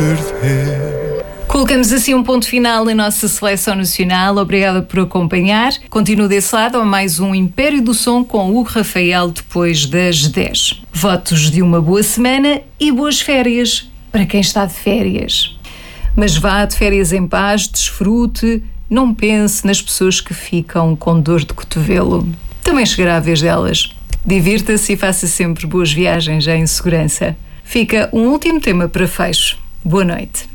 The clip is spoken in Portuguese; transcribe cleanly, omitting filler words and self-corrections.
perder. Colocamos assim um ponto final na nossa seleção nacional. Obrigada por acompanhar. Continuo desse lado a mais um Império do Som com o Rafael depois das 10. Votos de uma boa semana e boas férias para quem está de férias. Mas vá de férias em paz, desfrute, não pense nas pessoas que ficam com dor de cotovelo. Também chegará a vez delas. Divirta-se e faça sempre boas viagens em segurança. Fica um último tema para fecho. Boa noite.